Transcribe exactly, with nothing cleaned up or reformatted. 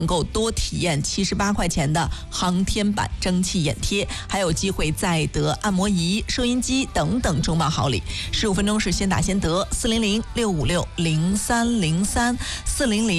能够多体验七十八块钱的航天版蒸汽眼贴，还有机会再得按摩仪、收音机等等重磅好礼。十五分钟是先打先得，四零零六五六零三零三四零零。